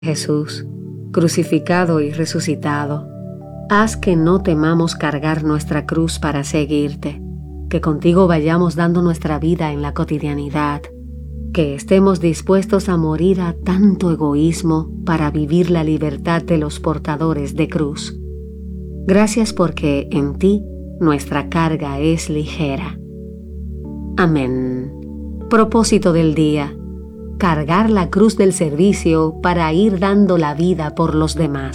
Jesús, crucificado y resucitado, haz que no temamos cargar nuestra cruz para seguirte, que contigo vayamos dando nuestra vida en la cotidianidad, que estemos dispuestos a morir a tanto egoísmo para vivir la libertad de los portadores de cruz. Gracias porque en ti nuestra carga es ligera. Amén. Propósito del día: cargar la cruz del servicio para ir dando la vida por los demás.